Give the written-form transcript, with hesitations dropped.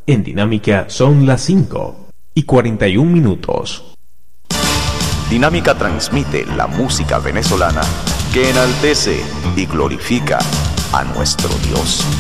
En Dinámica son las 5:41. Dinámica transmite la música venezolana que enaltece y glorifica a nuestro Dios.